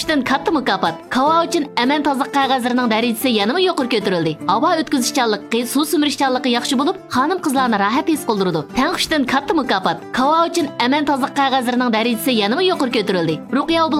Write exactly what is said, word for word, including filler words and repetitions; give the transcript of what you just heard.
Tənqishdən katta mukofot. Qava uchun aman tozaliq qog'ozlarining darajasi yanada yuqori ko'tarildi. Havo o'tkazishchanligi, suv simirishchanligi yaxshi bo'lib, xonim-qizlarni rahat his qildirdi. Tənqishdən katta mukofot. Qava uchun aman tozaliq qog'ozlarining darajasi yanada yuqori ko'tarildi. Ruqiya